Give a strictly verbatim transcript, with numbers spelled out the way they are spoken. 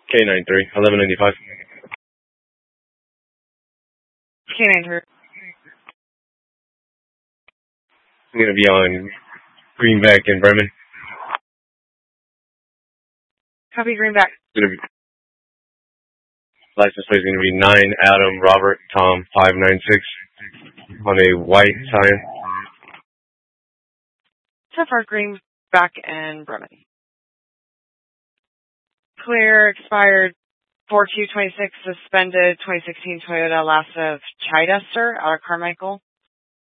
K nine three, eleven ninety-five. K nine three. I'm going to be on Greenback in Bremen. Copy Greenback. Gonna be, license plate is going to be nine Adam Robert Tom five nine six on a white sign. So far, Greenback and Bremen. Clear, expired four two twenty-six, suspended twenty sixteen Toyota Lassa Chiduster out of Carmichael.